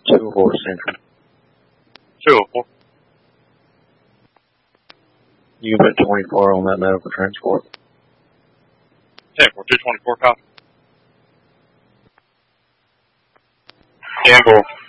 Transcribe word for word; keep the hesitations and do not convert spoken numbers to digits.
two oh four Central. two oh four. You can put twenty-four on that medical transport. ten four, two twenty-four, copy. Campbell,